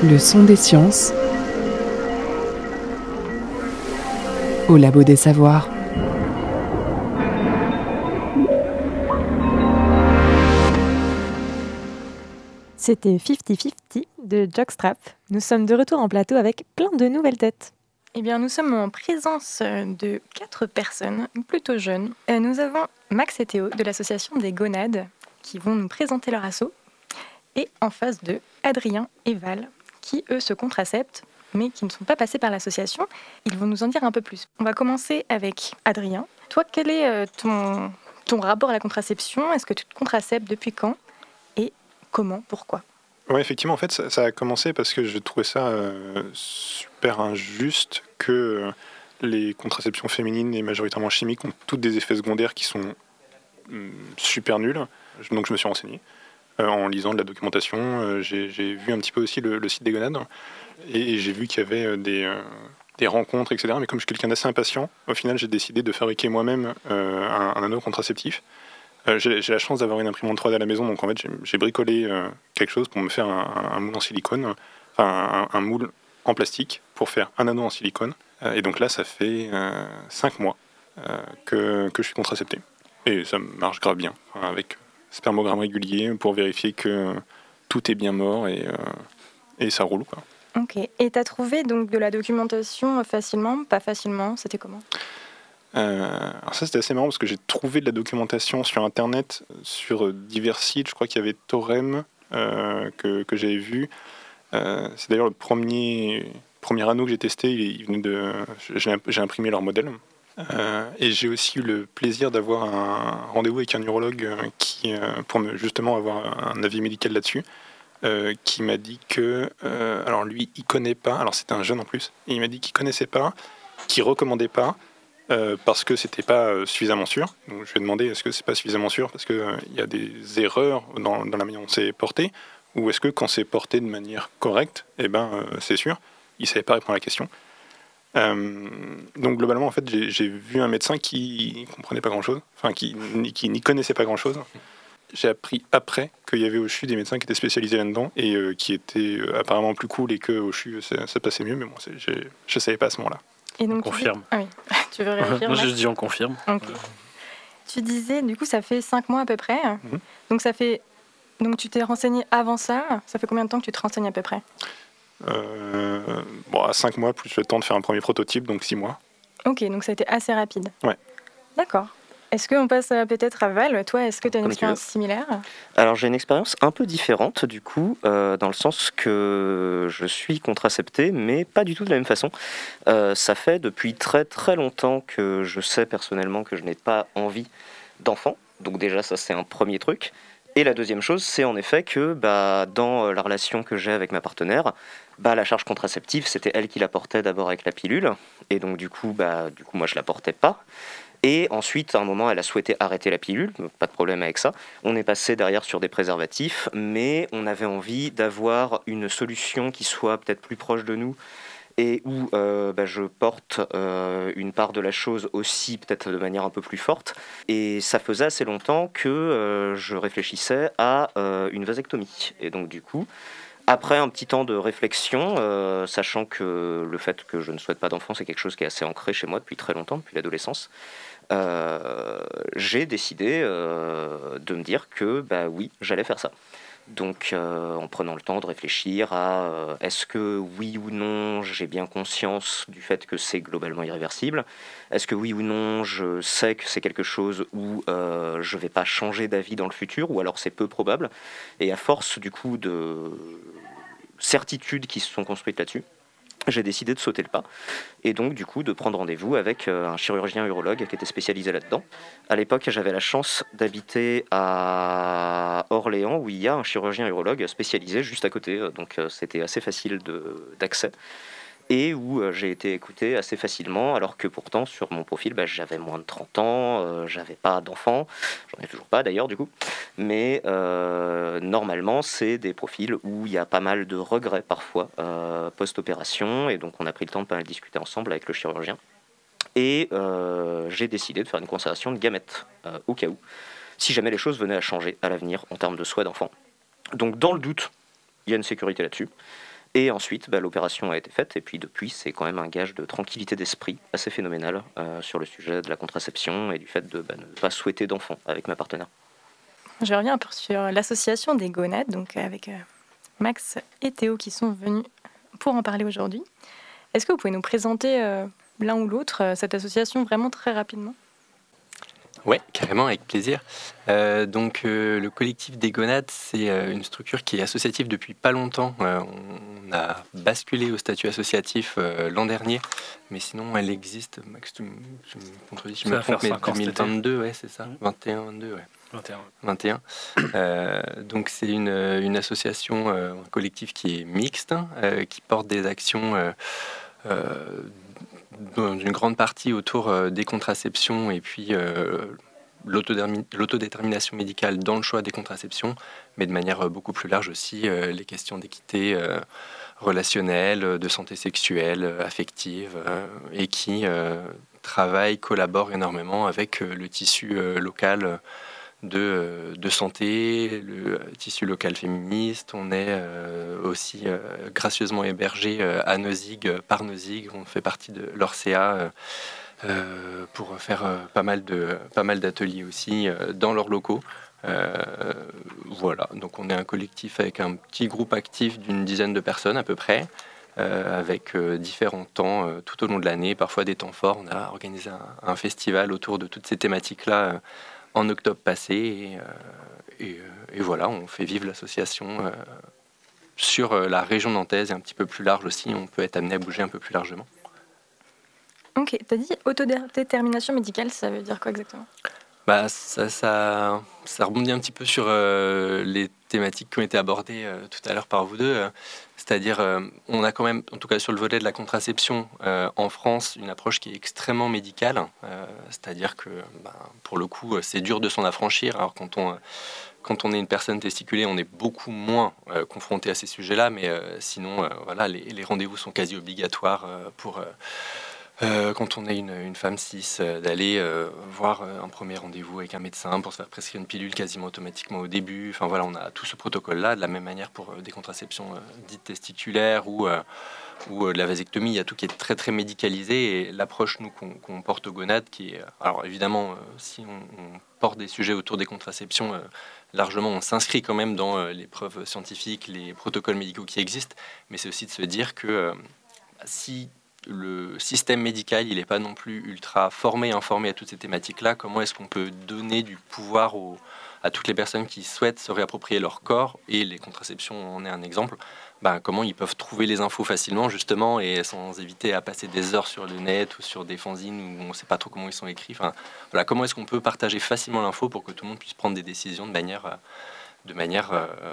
Le son des sciences au labo des savoirs. C'était 50-50 de Jockstrap. Nous sommes de retour en plateau avec plein de nouvelles têtes. Eh bien, nous sommes en présence de 4 personnes plutôt jeunes. Nous avons Max et Théo de l'association des Gonades qui vont nous présenter leur asso. Et en face d'eux, Adrien et Val qui, eux, se contraceptent mais qui ne sont pas passés par l'association. Ils vont nous en dire un peu plus. On va commencer avec Adrien. Toi, quel est ton rapport à la contraception ? Est-ce que tu te contraceptes depuis quand ? Et comment ? Pourquoi ? Ouais, effectivement, en fait, ça a commencé parce que je trouvais ça super injuste que les contraceptions féminines et majoritairement chimiques ont toutes des effets secondaires qui sont super nuls. Donc je me suis renseigné en lisant de la documentation. J'ai vu un petit peu aussi le site des Gonades et j'ai vu qu'il y avait des rencontres, etc. Mais comme je suis quelqu'un d'assez impatient, au final, j'ai décidé de fabriquer moi-même un anneau contraceptif. J'ai la chance d'avoir une imprimante 3D à la maison, donc en fait j'ai bricolé quelque chose pour me faire un moule en silicone, enfin un moule en plastique pour faire un anneau en silicone. Et donc là, ça fait 5 mois que je suis contracepté. Et ça marche grave bien, avec spermogramme régulier pour vérifier que tout est bien mort et ça roule, quoi. Ok. Et tu as trouvé donc de la documentation facilement ? Pas facilement ? C'était comment ? Alors ça c'était assez marrant parce que j'ai trouvé de la documentation sur internet, sur divers sites. Je crois qu'il y avait Torem que j'avais vu. C'est d'ailleurs le premier anneau que j'ai testé. J'ai imprimé leur modèle. Et j'ai aussi eu le plaisir d'avoir un rendez-vous avec un urologue pour justement avoir un avis médical là-dessus, qui m'a dit que, alors lui il connaît pas, alors c'était un jeune en plus, et il m'a dit qu'il connaissait pas, qu'il recommandait pas, parce que c'était pas suffisamment sûr. Donc je lui ai demandé est-ce que c'est pas suffisamment sûr parce que il y a des erreurs dans la manière dont c'est porté, ou est-ce que quand c'est porté de manière correcte, c'est sûr. Il savait pas répondre à la question. Donc globalement en fait j'ai vu un médecin qui comprenait pas grand-chose, enfin qui n'y connaissait pas grand-chose. J'ai appris après qu'il y avait au CHU des médecins qui étaient spécialisés là-dedans et qui étaient apparemment plus cool, et qu'au CHU ça passait mieux, mais bon, je savais pas à ce moment-là. Et donc, On confirme. Ah oui. Tu veux réagir ? Moi, Max ? je dis on confirme. Okay. Tu disais, du coup, ça fait 5 mois à peu près. Donc, donc, tu t'es renseigné avant ça. Ça fait combien de temps que tu te renseignes à peu près ? À 5 mois, plus le temps de faire un premier prototype, donc 6 mois. Ok, donc ça a été assez rapide. Ouais. D'accord. Est-ce qu'on passe peut-être à Val ? Toi, est-ce que tu as une expérience similaire ? Alors j'ai une expérience un peu différente du coup, dans le sens que je suis contracepté, mais pas du tout de la même façon. Ça fait depuis très très longtemps que je sais personnellement que je n'ai pas envie d'enfant, donc déjà ça c'est un premier truc. Et la deuxième chose, c'est en effet que dans la relation que j'ai avec ma partenaire, la charge contraceptive, c'était elle qui la portait d'abord avec la pilule, et donc du coup moi je la portais pas. Et ensuite, à un moment, elle a souhaité arrêter la pilule, pas de problème avec ça. On est passé derrière sur des préservatifs, mais on avait envie d'avoir une solution qui soit peut-être plus proche de nous et où je porte une part de la chose aussi peut-être de manière un peu plus forte. Et ça faisait assez longtemps que je réfléchissais à une vasectomie. Et donc du coup, après un petit temps de réflexion, sachant que le fait que je ne souhaite pas d'enfant, c'est quelque chose qui est assez ancré chez moi depuis très longtemps, depuis l'adolescence, j'ai décidé de me dire que oui, j'allais faire ça. Donc en prenant le temps de réfléchir à est-ce que oui ou non j'ai bien conscience du fait que c'est globalement irréversible, est-ce que oui ou non je sais que c'est quelque chose où je vais pas changer d'avis dans le futur, ou alors c'est peu probable. Et à force du coup de certitudes qui se sont construites là-dessus, j'ai décidé de sauter le pas et donc du coup de prendre rendez-vous avec un chirurgien urologue qui était spécialisé là-dedans. À l'époque, j'avais la chance d'habiter à Orléans où il y a un chirurgien urologue spécialisé juste à côté, donc c'était assez facile d'accès et où j'ai été écouté assez facilement, alors que pourtant sur mon profil j'avais moins de 30 ans, j'avais pas d'enfant, j'en ai toujours pas d'ailleurs du coup, mais normalement c'est des profils où il y a pas mal de regrets parfois post-opération, et donc on a pris le temps de pas mal discuter ensemble avec le chirurgien, et j'ai décidé de faire une conservation de gamètes au cas où, si jamais les choses venaient à changer à l'avenir en termes de souhait d'enfant. Donc dans le doute, il y a une sécurité là-dessus. Et ensuite, l'opération a été faite, et puis depuis, c'est quand même un gage de tranquillité d'esprit assez phénoménal sur le sujet de la contraception et du fait de ne pas souhaiter d'enfant avec ma partenaire. Je reviens un peu sur l'association des gonades, donc avec Max et Théo qui sont venus pour en parler aujourd'hui. Est-ce que vous pouvez nous présenter l'un ou l'autre cette association vraiment très rapidement ? Ouais, carrément, avec plaisir. Le collectif des gonades, c'est une structure qui est associative depuis pas longtemps. On a basculé au statut associatif l'an dernier, mais sinon elle existe, Max, tu me contredis, je me trompe, mais 2022, ouais, c'est ça, 21, 22, ouais. 21. Donc c'est une association, un collectif qui est mixte, qui porte des actions dans une grande partie autour des contraceptions et puis l'autodétermination médicale dans le choix des contraceptions, mais de manière beaucoup plus large aussi, les questions d'équité relationnelle, de santé sexuelle, affective, et qui travaille, collabore énormément avec le tissu local de santé, le tissu local féministe. On est aussi gracieusement hébergé à Nozig, par Nozig. On fait partie de l'Orcea pour faire pas mal d'ateliers aussi dans leurs locaux. Voilà, donc on est un collectif avec un petit groupe actif d'une dizaine de personnes à peu près, avec différents temps tout au long de l'année, parfois des temps forts. On a organisé un festival autour de toutes ces thématiques-là en octobre passé, et voilà, on fait vivre l'association sur la région nantaise et un petit peu plus large aussi. On peut être amené à bouger un peu plus largement. Ok, t'as dit autodétermination médicale, ça veut dire quoi exactement ? Ça rebondit un petit peu sur les thématiques qui ont été abordées tout à l'heure par vous deux. C'est-à-dire, on a quand même, en tout cas sur le volet de la contraception, en France, une approche qui est extrêmement médicale. C'est-à-dire que, pour le coup, c'est dur de s'en affranchir. Alors quand on est une personne testiculée, on est beaucoup moins confronté à ces sujets-là. Mais sinon, voilà, les rendez-vous sont quasi obligatoires pour... quand on est une femme cis, d'aller voir un premier rendez-vous avec un médecin pour se faire prescrire une pilule quasiment automatiquement au début. Enfin voilà, on a tout ce protocole-là. De la même manière pour des contraceptions dites testiculaires ou de la vasectomie, il y a tout qui est très très médicalisé. Et l'approche nous qu'on porte aux gonades, qui est... Alors évidemment, si on porte des sujets autour des contraceptions, largement on s'inscrit quand même dans les preuves scientifiques, les protocoles médicaux qui existent. Mais c'est aussi de se dire que si le système médical, il n'est pas non plus ultra informé à toutes ces thématiques-là. Comment est-ce qu'on peut donner du pouvoir à toutes les personnes qui souhaitent se réapproprier leur corps, et les contraceptions en est un exemple, comment ils peuvent trouver les infos facilement, justement, et sans éviter à passer des heures sur le net ou sur des fanzines où on ne sait pas trop comment ils sont écrits. Enfin, voilà, comment est-ce qu'on peut partager facilement l'info pour que tout le monde puisse prendre des décisions de manière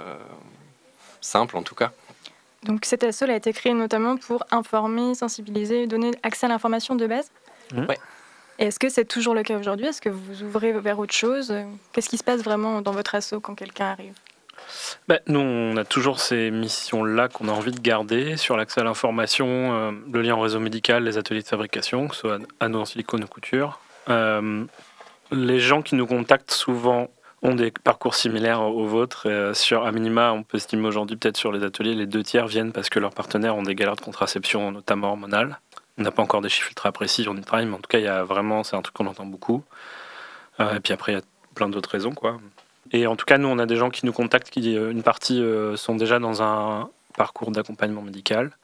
simple, en tout cas. Donc cette asso a été créée notamment pour informer, sensibiliser, donner accès à l'information de base. Ouais. Et est-ce que c'est toujours le cas aujourd'hui ? Est-ce que vous vous ouvrez vers autre chose ? Qu'est-ce qui se passe vraiment dans votre asso quand quelqu'un arrive ? Nous, on a toujours ces missions-là qu'on a envie de garder sur l'accès à l'information, le lien au réseau médical, les ateliers de fabrication, que ce soit anneaux en silicone ou couture. Les gens qui nous contactent souvent ont des parcours similaires aux vôtres. Sur à minima, on peut estimer aujourd'hui peut-être sur les ateliers, les 2/3 viennent parce que leurs partenaires ont des galères de contraception, notamment hormonales. On n'a pas encore des chiffres ultra précis on y travaille, mais en tout cas, il y a vraiment, c'est un truc qu'on entend beaucoup. Et puis après, il y a plein d'autres raisons, quoi. Et en tout cas, nous, on a des gens qui nous contactent, qui une partie sont déjà dans un parcours d'accompagnement médical.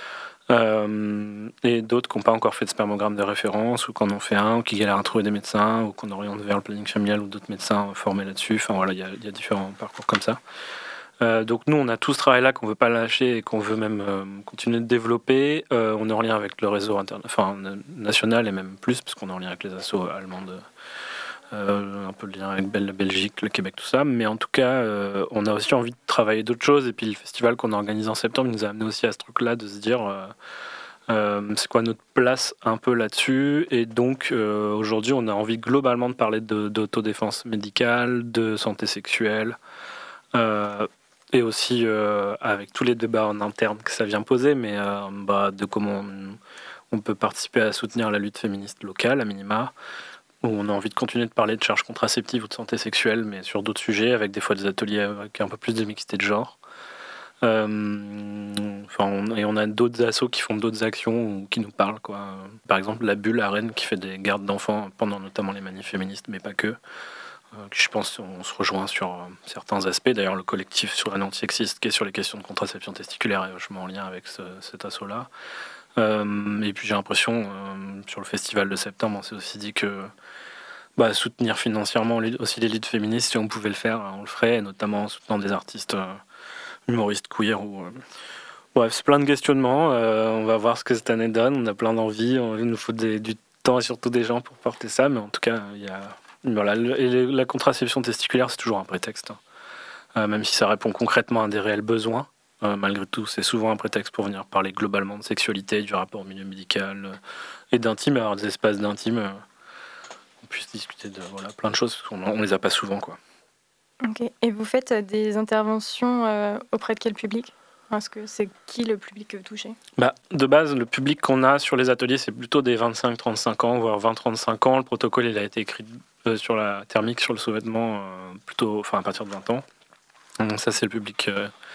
Et d'autres qui n'ont pas encore fait de spermogramme de référence, ou qui en ont fait un, ou qui galèrent à trouver des médecins, ou qu'on oriente vers le planning familial ou d'autres médecins formés là-dessus. Enfin voilà, il y a différents parcours comme ça. Donc nous, on a tout ce travail-là qu'on ne veut pas lâcher et qu'on veut même continuer de développer. On est en lien avec le réseau national et même plus, parce qu'on est en lien avec les assos allemandes, un peu le lien avec la Belgique, le Québec, tout ça. Mais en tout cas, on a aussi envie de travailler d'autres choses. Et puis le festival qu'on a organisé en septembre, il nous a amené aussi à ce truc-là de se dire c'est quoi notre place un peu là-dessus. Et donc aujourd'hui, on a envie globalement de parler d'autodéfense médicale, de santé sexuelle, et aussi avec tous les débats en interne que ça vient poser, mais de comment on peut participer à soutenir la lutte féministe locale, à minima. Où on a envie de continuer de parler de charges contraceptives ou de santé sexuelle, mais sur d'autres sujets, avec des fois des ateliers avec un peu plus de mixité de genre. on a d'autres assos qui font d'autres actions ou qui nous parlent, quoi. Par exemple, la Bulle à Rennes qui fait des gardes d'enfants pendant notamment les manifs féministes, mais pas que. Je pense qu'on se rejoint sur certains aspects. D'ailleurs, le collectif sur Rennes Anti-Sexiste qui est sur les questions de contraception testiculaire est vachement en lien avec cet asso-là. Et puis j'ai l'impression, sur le festival de septembre, on s'est aussi dit que soutenir financièrement aussi les luttes féministes, si on pouvait le faire, on le ferait, et notamment en soutenant des artistes humoristes queer. Bref, c'est plein de questionnements. On va voir ce que cette année donne. On a plein d'envies. Il nous faut du temps et surtout des gens pour porter ça. Mais en tout cas, il y a... Voilà, la contraception testiculaire, c'est toujours un prétexte. Même si ça répond concrètement à des réels besoins. Malgré tout, c'est souvent un prétexte pour venir parler globalement de sexualité, du rapport au milieu médical et d'intime, avoir des espaces d'intime. On puisse discuter de plein de choses, parce qu'on les a pas souvent, quoi. Ok. Et vous faites des interventions auprès de quel public ? Est-ce que c'est qui le public que vous touchez ? De base, le public qu'on a sur les ateliers, c'est plutôt des 25-35 ans, voire 20-35 ans. Le protocole, il a été écrit sur la thermique, sur le sous-vêtement, à partir de 20 ans. Donc ça, c'est le public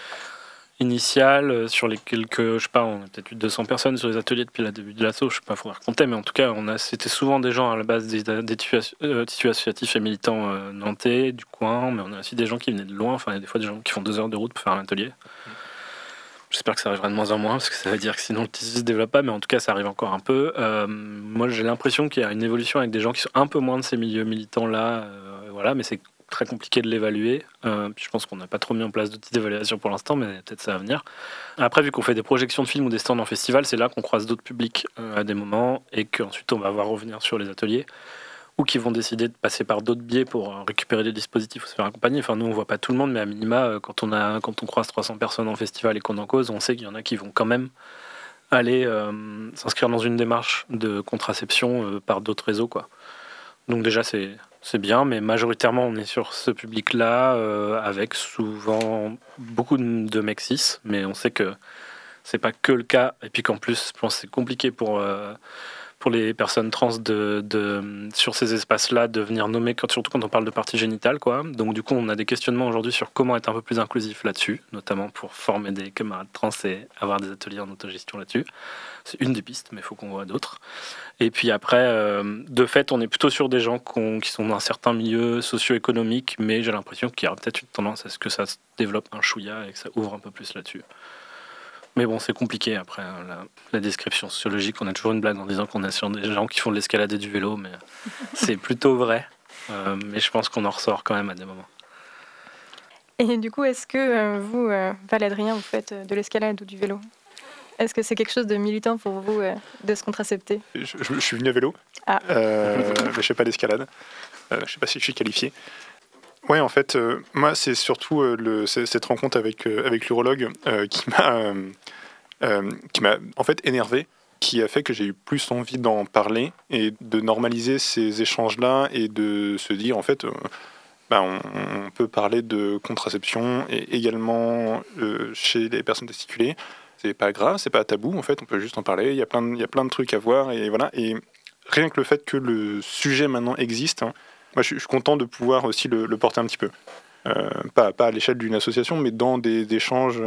initial. Sur les quelques, on a peut-être eu 200 personnes sur les ateliers depuis le début de l'asso. Je sais pas, il faudra compter, mais en tout cas, c'était souvent des gens à la base des tissus associatifs et militants nantais, du coin, mais on a aussi des gens qui venaient de loin. Enfin, il y a des fois des gens qui font 2 heures de route pour faire un atelier. J'espère que ça arrivera de moins en moins, parce que ça veut dire que sinon le tissu se développe pas, mais en tout cas ça arrive encore un peu. Moi j'ai l'impression qu'il y a une évolution avec des gens qui sont un peu moins de ces milieux militants-là, mais c'est très compliqué de l'évaluer. Puis je pense qu'on n'a pas trop mis en place d'outils d'évaluation pour l'instant, mais peut-être ça va venir. Après, vu qu'on fait des projections de films ou des stands en festival, c'est là qu'on croise d'autres publics à des moments, et qu'ensuite on va voir revenir sur les ateliers, ou qui vont décider de passer par d'autres biais pour récupérer des dispositifs ou se faire accompagner. Enfin, nous, on voit pas tout le monde, mais à minima, quand on croise 300 personnes en festival et qu'on en cause, on sait qu'il y en a qui vont quand même aller s'inscrire dans une démarche de contraception par d'autres réseaux, quoi. Donc déjà, c'est bien, mais majoritairement, on est sur ce public-là, avec souvent beaucoup de mecs cis, mais on sait que c'est pas que le cas, et puis qu'en plus, je pense que c'est compliqué pour les personnes trans sur ces espaces-là de venir nommer, surtout quand on parle de parties génitales, quoi. Donc du coup, on a des questionnements aujourd'hui sur comment être un peu plus inclusif là-dessus, notamment pour former des camarades trans et avoir des ateliers en autogestion là-dessus. C'est une des pistes, mais il faut qu'on voit d'autres. Et puis après, de fait, on est plutôt sur des gens qui sont dans un certain milieu socio-économique, mais j'ai l'impression qu'il y aura peut-être une tendance à ce que ça se développe un chouïa et que ça ouvre un peu plus là-dessus. Mais bon, c'est compliqué après, la description sociologique. On a toujours une blague en disant qu'on est sur des gens qui font de l'escalade et du vélo, mais c'est plutôt vrai. Mais je pense qu'on en ressort quand même à des moments. Et du coup, est-ce que vous, Val-Adrien, vous faites de l'escalade ou du vélo ? Est-ce que c'est quelque chose de militant pour vous de se contracepter ? Je suis venu à vélo, mais je fais pas d'escalade. Je sais pas si je suis qualifié. Ouais, en fait, moi, c'est surtout cette rencontre avec l'urologue qui m'a en fait énervé, qui a fait que j'ai eu plus envie d'en parler et de normaliser ces échanges-là et de se dire, en fait, on peut parler de contraception et également chez les personnes testiculées. C'est pas grave, c'est pas tabou, en fait, on peut juste en parler. Il y a plein de trucs à voir et voilà. Et rien que le fait que le sujet maintenant existe, moi, je suis content de pouvoir aussi le porter un petit peu. Pas à l'échelle d'une association, mais dans des échanges.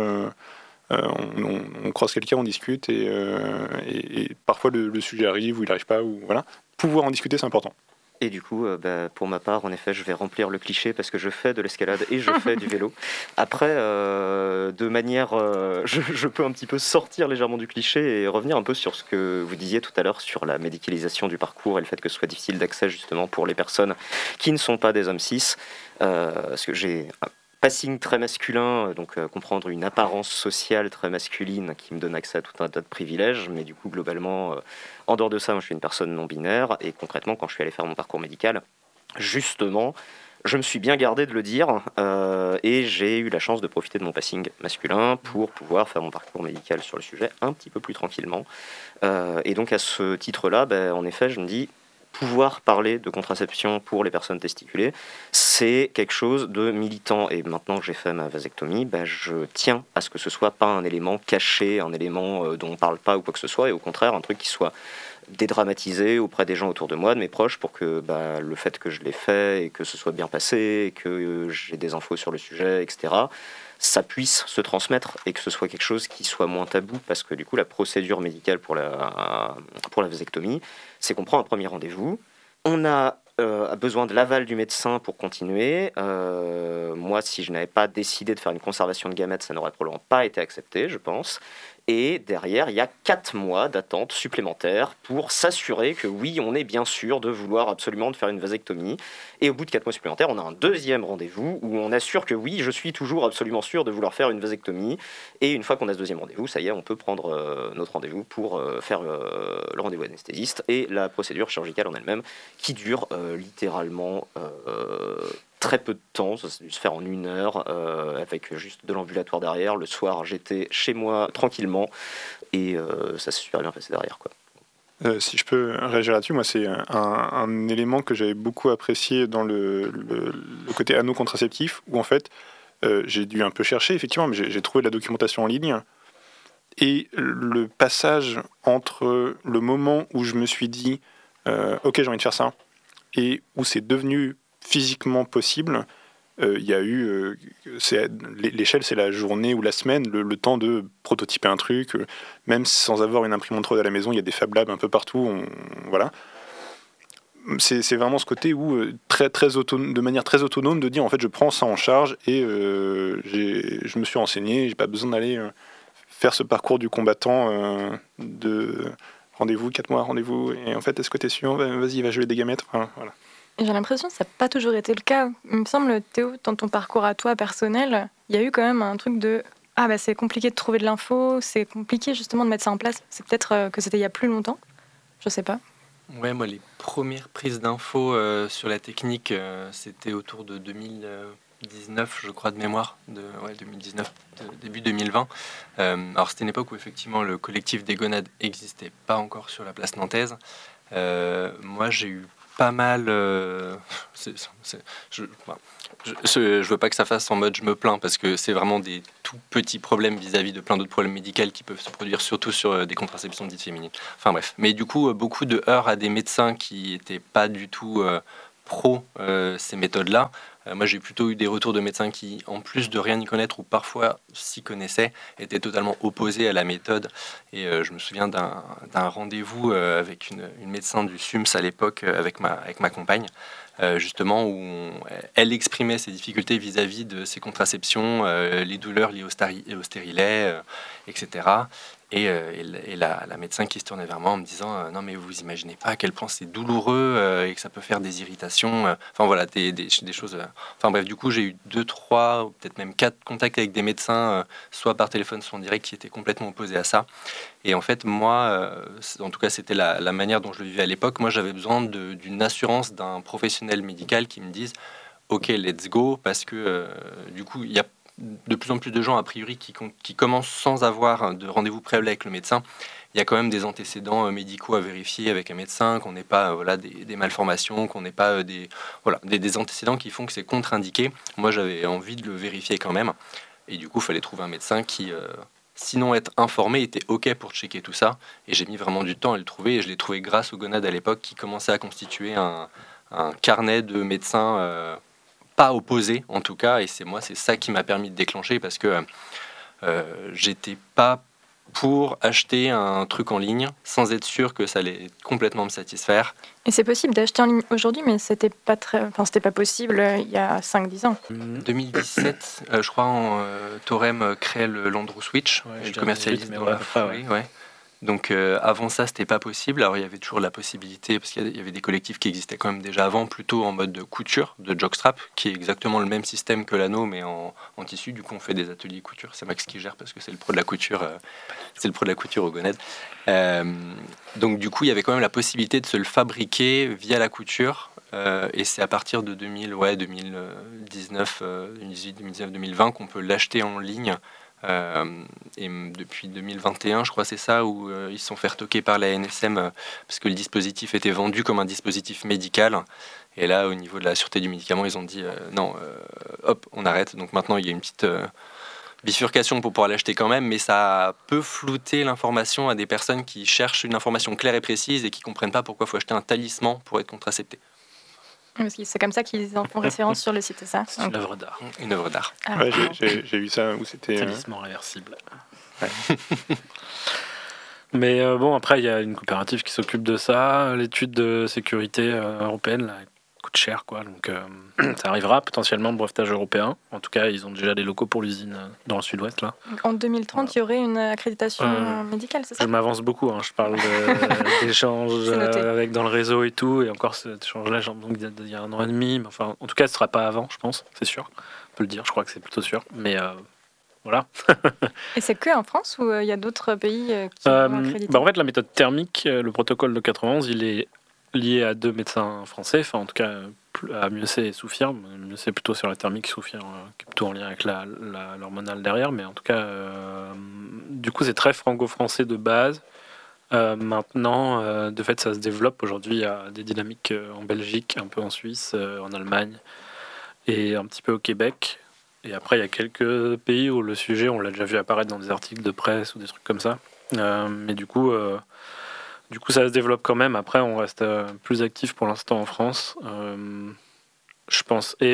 On croise quelqu'un, on discute, et parfois le sujet arrive ou il n'arrive pas. Ou, voilà. Pouvoir en discuter, c'est important. Et du coup, pour ma part, en effet, je vais remplir le cliché parce que je fais de l'escalade et je fais du vélo. Après, de manière... je peux un petit peu sortir légèrement du cliché et revenir un peu sur ce que vous disiez tout à l'heure sur la médicalisation du parcours et le fait que ce soit difficile d'accès justement pour les personnes qui ne sont pas des hommes cis. Parce que j'ai un passing très masculin, donc comprendre une apparence sociale très masculine qui me donne accès à tout un tas de privilèges, mais du coup, globalement, en dehors de ça, moi, je suis une personne non-binaire, et concrètement, quand je suis allé faire mon parcours médical, justement, je me suis bien gardé de le dire, et j'ai eu la chance de profiter de mon passing masculin pour pouvoir faire mon parcours médical sur le sujet un petit peu plus tranquillement. Et donc, à ce titre-là, en effet, je me dis... pouvoir parler de contraception pour les personnes testiculées, c'est quelque chose de militant. Et maintenant que j'ai fait ma vasectomie, je tiens à ce que ce soit pas un élément caché, un élément dont on parle pas ou quoi que ce soit, et au contraire un truc qui soit dédramatisé auprès des gens autour de moi, de mes proches, pour que le fait que je l'ai fait et que ce soit bien passé, et que j'ai des infos sur le sujet, etc., ça puisse se transmettre et que ce soit quelque chose qui soit moins tabou, parce que du coup la procédure médicale pour la vasectomie, c'est qu'on prend un premier rendez-vous, on a besoin de l'aval du médecin pour continuer. Moi, si je n'avais pas décidé de faire une conservation de gamètes, ça n'aurait probablement pas été accepté, je pense. Et derrière, il y a 4 mois d'attente supplémentaire pour s'assurer que oui, on est bien sûr de vouloir absolument de faire une vasectomie. Et au bout de 4 mois supplémentaires, on a un deuxième rendez-vous où on assure que oui, je suis toujours absolument sûr de vouloir faire une vasectomie. Et une fois qu'on a ce deuxième rendez-vous, ça y est, on peut prendre notre rendez-vous pour faire le rendez-vous anesthésiste et la procédure chirurgicale en elle-même, qui dure littéralement très peu de temps. Ça s'est dû se faire en 1 heure, avec juste de l'ambulatoire derrière. Le soir, j'étais chez moi tranquillement, et ça s'est super bien passé derrière, quoi. Si je peux réagir là-dessus, moi c'est un élément que j'avais beaucoup apprécié dans le côté anneau contraceptif, où en fait j'ai dû un peu chercher, effectivement, mais j'ai trouvé de la documentation en ligne, et le passage entre le moment où je me suis dit ok, j'ai envie de faire ça, et où c'est devenu physiquement possible, il y a eu l'échelle, c'est la journée ou la semaine, le temps de prototyper un truc, même sans avoir une imprimante 3D à la maison. Il y a des Fab Labs un peu partout, voilà. C'est vraiment ce côté où de manière très autonome, de dire en fait je prends ça en charge, et je me suis renseigné, j'ai pas besoin d'aller faire ce parcours du combattant de rendez-vous 4 mois, rendez-vous, et en fait est-ce que t'es sûr, vas-y, va jouer des gamètes, enfin, voilà. Et j'ai l'impression que ça n'a pas toujours été le cas. Il me semble, Théo, dans ton parcours à toi personnel, il y a eu quand même un truc de c'est compliqué de trouver de l'info, c'est compliqué justement de mettre ça en place. C'est peut-être que c'était il y a plus longtemps, je sais pas. Ouais, moi, les premières prises d'infos sur la technique, c'était autour de 2019, je crois, de mémoire, 2019, début 2020. Alors, c'était une époque où, effectivement, le collectif des gonades n'existait pas encore sur la place nantaise. Moi, j'ai eu pas mal... je veux pas que ça fasse en mode je me plains, parce que c'est vraiment des tout petits problèmes vis-à-vis de plein d'autres problèmes médicaux qui peuvent se produire, surtout sur des contraceptions dites féminines. Enfin bref, mais du coup beaucoup de heurts à des médecins qui étaient pas du tout pro ces méthodes-là. Moi j'ai plutôt eu des retours de médecins qui, en plus de rien y connaître ou parfois s'y connaissaient, étaient totalement opposés à la méthode. Et je me souviens d'un rendez-vous avec une médecin du SUMS à l'époque, avec ma compagne, justement, où elle exprimait ses difficultés vis-à-vis de ses contraceptions, les douleurs liées au stérilet, etc. Et la médecin qui se tournait vers moi en me disant non mais vous imaginez pas à quel point c'est douloureux et que ça peut faire des irritations, enfin voilà, des choses, enfin bref, du coup j'ai eu 2, 3 ou peut-être même 4 contacts avec des médecins, soit par téléphone soit en direct, qui étaient complètement opposés à ça. Et en fait moi, en tout cas c'était la manière dont je le vivais à l'époque, moi j'avais besoin d'une assurance d'un professionnel médical qui me dise ok, let's go, parce que du coup il y a de plus en plus de gens, a priori, qui commencent sans avoir de rendez-vous préalable avec le médecin. Il y a quand même des antécédents médicaux à vérifier avec un médecin, qu'on n'ait pas des malformations, qu'on n'ait pas des antécédents qui font que c'est contre-indiqué. Moi, j'avais envie de le vérifier quand même. Et du coup, il fallait trouver un médecin qui, sinon être informé, était OK pour checker tout ça. Et j'ai mis vraiment du temps à le trouver. Et je l'ai trouvé grâce aux gonades à l'époque, qui commençaient à constituer un carnet de médecins pas opposé en tout cas, et c'est ça qui m'a permis de déclencher, parce que j'étais pas pour acheter un truc en ligne sans être sûr que ça allait complètement me satisfaire. Et c'est possible d'acheter en ligne aujourd'hui, mais c'était pas possible il y a 5-10 ans. 2017, je crois, Thorem crée le Landro Switch, et le commercialise dans la foulée. Ouais. Donc avant ça, c'était pas possible. Alors il y avait toujours la possibilité, parce qu'il y avait des collectifs qui existaient quand même déjà avant, plutôt en mode de couture, de jockstrap, qui est exactement le même système que l'anneau, mais en tissu. Du coup, on fait des ateliers couture. C'est Max qui gère, parce que c'est le pro de la couture. C'est le pro de la couture au gonades. Donc du coup, il y avait quand même la possibilité de se le fabriquer via la couture. Et c'est à partir de 2019, 2020 qu'on peut l'acheter en ligne. Et depuis 2021, je crois c'est ça, où ils se sont fait retoquer par la NSM parce que le dispositif était vendu comme un dispositif médical. Et là, au niveau de la sûreté du médicament, ils ont dit non, hop, on arrête. Donc maintenant, il y a une petite bifurcation pour pouvoir l'acheter quand même, mais ça peut flouter l'information à des personnes qui cherchent une information claire et précise et qui ne comprennent pas pourquoi il faut acheter un talisman pour être contracepté. Parce que c'est comme ça qu'ils en font référence sur le site, c'est ça? C'est une œuvre d'art. Une œuvre d'art. Ah, Ouais, j'ai vu ça où c'était. Talisman réversible. Mais bon, après, il y a une coopérative qui s'occupe de ça. L'étude de sécurité européenne là, coûte cher, quoi. Donc, ça arrivera potentiellement le brevetage européen. En tout cas, ils ont déjà des locaux pour l'usine dans le sud-ouest, là. donc en 2030, il y aurait une accréditation médicale, c'est ça? Je m'avance beaucoup, hein. Je parle d'échanges C'est noté. avec dans le réseau et tout. Et encore, cet échange-là, j'ai l'impression qu'il y a 1 an et demi. Mais enfin, en tout cas, ce ne sera pas avant, je pense, c'est sûr. On peut le dire, je crois que c'est plutôt sûr. Mais voilà. Et c'est que en France ou il y a d'autres pays qui vont accréditer? En fait, la méthode thermique, le protocole de 91, il est lié à 2 médecins français, enfin en tout cas à Mieuxet et Soufir. Mieuxet plutôt sur la thermique, Soufir qui est plutôt en lien avec l'hormonale derrière, mais en tout cas, du coup, c'est très franco-français de base. Maintenant, de fait, ça se développe. Aujourd'hui, il y a des dynamiques en Belgique, un peu en Suisse, en Allemagne et un petit peu au Québec. Et après, il y a quelques pays où le sujet, on l'a déjà vu apparaître dans des articles de presse ou des trucs comme ça. Mais du coup, ça se développe quand même. Après, on reste plus actif pour l'instant en France. Je pense, je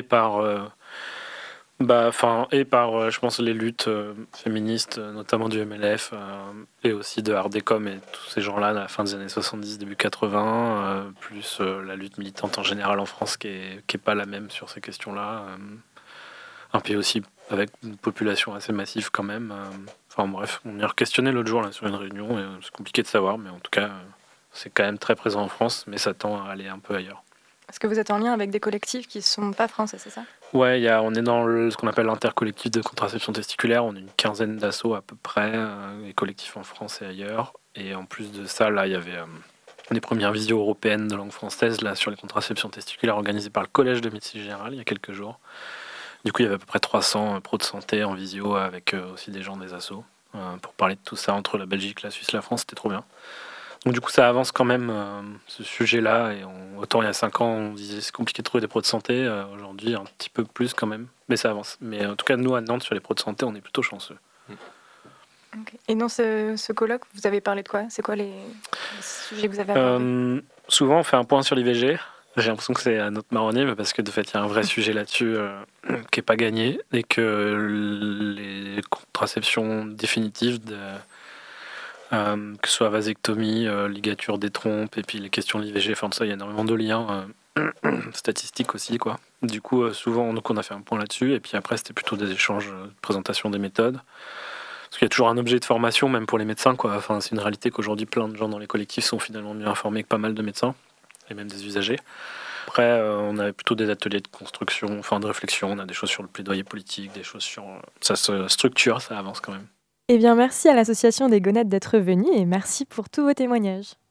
pense, les luttes féministes, notamment du MLF, et aussi de Ardecom et tous ces gens-là, à la fin des années 70, début 80, plus la lutte militante en général en France, qui est pas la même sur ces questions-là. Un pays aussi avec une population assez massive quand même. Enfin bref, on y a questionné l'autre jour là, sur une réunion, et c'est compliqué de savoir, mais en tout cas, c'est quand même très présent en France, mais ça tend à aller un peu ailleurs. Est-ce que vous êtes en lien avec des collectifs qui ne sont pas français, c'est ça? Ouais, on est dans ce qu'on appelle l'intercollectif de contraception testiculaire. On est une quinzaine d'assauts à peu près, les collectifs en France et ailleurs. Et en plus de ça, là, il y avait les premières visios européennes de langue française là, sur les contraceptions testiculaires organisées par le Collège de médecine générale il y a quelques jours. Du coup, il y avait à peu près 300 pros de santé en visio avec aussi des gens des assos pour parler de tout ça entre la Belgique, la Suisse, la France. C'était trop bien. Donc du coup, ça avance quand même, ce sujet-là. Et autant il y a 5 ans, on disait c'est compliqué de trouver des pros de santé. Aujourd'hui, un petit peu plus quand même. Mais ça avance. Mais en tout cas, nous, à Nantes, sur les pros de santé, on est plutôt chanceux. Okay. Et dans ce colloque, vous avez parlé de quoi? C'est quoi les sujets que vous avez abordés? Souvent, on fait un point sur l'IVG. J'ai l'impression que c'est à notre marronnier, mais parce que de fait, il y a un vrai sujet là-dessus qui n'est pas gagné, et que les contraceptions définitives, que ce soit vasectomie, ligature des trompes, et puis les questions de l'IVG, enfin tout ça, il y a énormément de liens statistiques aussi, quoi. Du coup, souvent, donc, on a fait un point là-dessus, et puis après, c'était plutôt des échanges, de présentation des méthodes. Parce qu'il y a toujours un objet de formation, même pour les médecins, quoi. Enfin, c'est une réalité qu'aujourd'hui, plein de gens dans les collectifs sont finalement mieux informés que pas mal de médecins, et même des usagers. Après, on avait plutôt des ateliers de construction, enfin de réflexion, on a des choses sur le plaidoyer politique, des choses sur... Ça se structure, ça avance quand même. Eh bien, merci à l'association des Gonades d'être venue et merci pour tous vos témoignages.